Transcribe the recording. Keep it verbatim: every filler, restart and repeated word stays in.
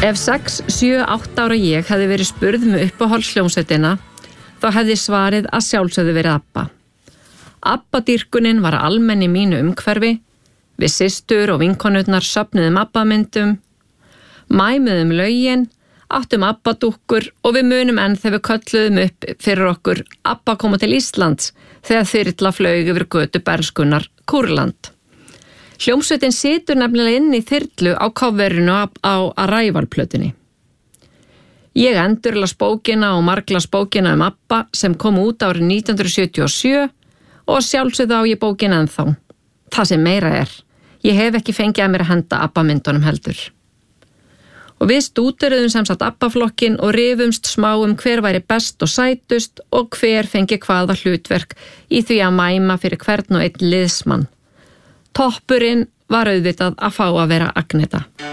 Ef sex, sjö, átta ára ég hefði verið spurð með uppáhaldshljómsveitina, þá hefði svarið að sjálfsögðu verið ABBA. ABBA-dýrkunin var almenn í mínu umhverfi, við systur og vinkonurnar söfnuðum ABBA-myndum, mæmuðum lögin, áttum ABBA-dúkkur og við munum enn þegar við kölluðum upp fyrir okkur ABBA koma til Íslands þegar þyrla flaug yfir götu bernskunnar Kúrland. Hljómsveitin situr nefnilega inn í þyrlu á coverinu á, á Arrival-plötunni. Ég endurlas bókina og marglas bókina um ABBA sem kom út árið nítján hundruð sjötíu og sjö og sjálfsögðu á ég bókina ennþá. Það sem meira er, ég hef ekki fengið að mér að henda ABBA-myndunum heldur. Og við stúderuðum sem sagt ABBA-flokkin og rifumst smá um hver væri best og sætust og hver fengi hvaða hlutverk í því að mæma fyrir hvern og einn liðsmann. Toppurinn var auðvitað að fá að vera Agneta.